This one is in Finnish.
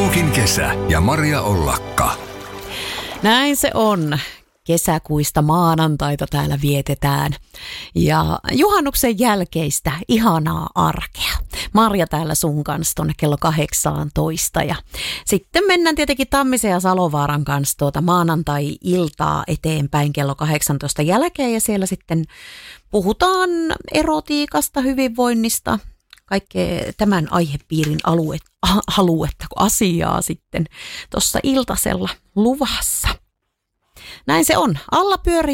Alukin kesä ja Maria Ollakka. Näin se on. Kesäkuista maanantaita täällä vietetään ja juhannuksen jälkeistä ihanaa arkea. Marja täällä sun kanssa tuonne kello 18 ja sitten mennään tietenkin Tammisen ja Salovaaran kanssa maanantai-iltaa eteenpäin kello 18 jälkeen ja siellä sitten puhutaan erotiikasta, hyvinvoinnista, kaikkea tämän aihepiirin aluetta kuin asiaa sitten tuossa iltasella luvassa. Näin se on. Alla pyörii